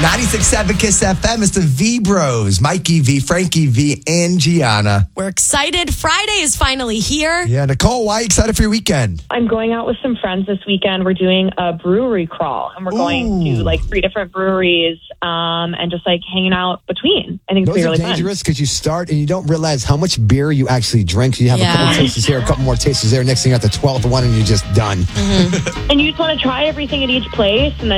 96.7 Kiss FM. It's the V Bros. Mikey V, Frankie V, and Gianna. We're excited. Friday is finally here. Yeah, Nicole, why are you excited for your weekend? I'm going out with some friends this weekend. We're doing a brewery crawl, and we're going to like 3 different breweries and just like hanging out between. I think it's Those really are dangerous because you start and you don't realize how much beer you actually drink. You have a couple tastes here, a couple more tastes there. Next thing you got the 12th one and you're just done. fun. And you just want to try everything at each place, and then